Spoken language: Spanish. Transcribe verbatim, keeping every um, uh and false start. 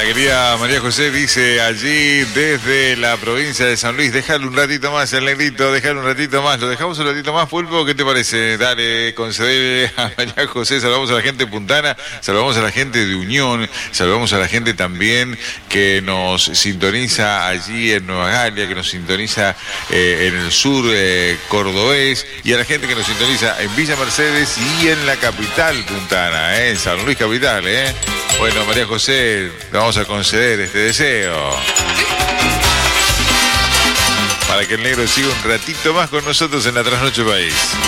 querida María José dice allí desde la provincia de San Luis, déjalo un ratito más, el negrito, déjalo un ratito más. ¿Lo dejamos un ratito más, Pulpo? ¿Qué te parece? Dale, concedele a María José. Saludamos a la gente de Puntana, saludamos a la gente de Unión, saludamos a la gente también que nos sintoniza allí en Nueva Galia, que nos sintoniza eh, en el sur eh, cordobés, y a la gente que nos sintoniza en Villa Mercedes y en la capital puntana, eh, en San Luis capital, eh. Bueno, María José, le vamos a conceder este deseo para que el negro siga un ratito más con nosotros en la Trasnoche País.